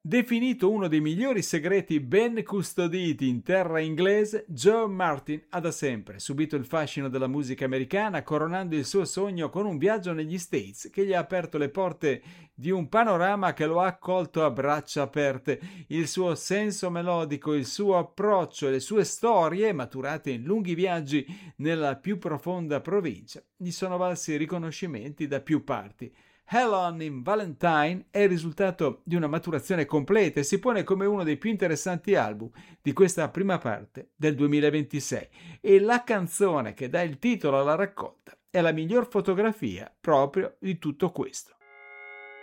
Definito uno dei migliori segreti ben custoditi in terra inglese, Joe Martin ha da sempre subito il fascino della musica americana, coronando il suo sogno con un viaggio negli States che gli ha aperto le porte di un panorama che lo ha accolto a braccia aperte. Il suo senso melodico, il suo approccio e le sue storie, maturate in lunghi viaggi nella più profonda provincia, gli sono valsi riconoscimenti da più parti. Hell On in Valentine è il risultato di una maturazione completa e si pone come uno dei più interessanti album di questa prima parte del 2026, e la canzone che dà il titolo alla raccolta è la miglior fotografia proprio di tutto questo.